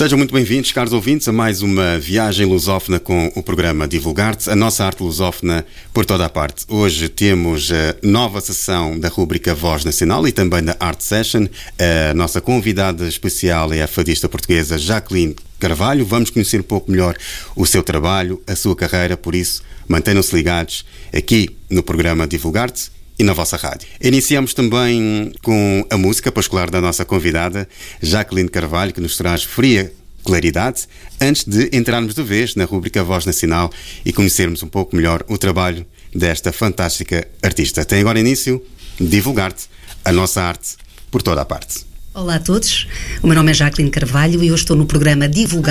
Sejam muito bem-vindos, caros ouvintes, a mais uma viagem lusófona com o programa Divulgar-te, a nossa arte lusófona por toda a parte. Hoje temos a nova sessão da rúbrica Voz Nacional e também da Art Session. A nossa convidada especial é a fadista portuguesa Jacqueline Carvalho. Vamos conhecer um pouco melhor o seu trabalho, a sua carreira, por isso mantenham-se ligados aqui no programa Divulgar-te e na vossa rádio. Iniciamos também com a música particular da nossa convidada, Jacqueline Carvalho, que nos traz fria claridade, antes de entrarmos de vez na rúbrica Voz Nacional e conhecermos um pouco melhor o trabalho desta fantástica artista. Tem agora início Divulgar-te, a nossa arte por toda a parte. Olá a todos, o meu nome é Jacqueline Carvalho e hoje estou no programa Divulgar